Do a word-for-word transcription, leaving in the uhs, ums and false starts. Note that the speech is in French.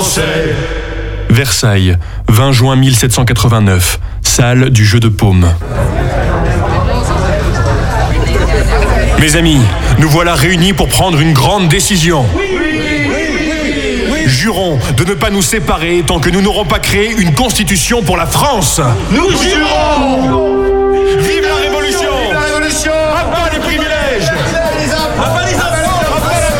Français. Versailles, vingt juin mille sept cent quatre-vingt-neuf, salle du jeu de paume. Mes amis, nous voilà réunis pour prendre une grande décision. Jurons de ne pas nous séparer tant que nous n'aurons pas créé une constitution pour la France. Nous jurons!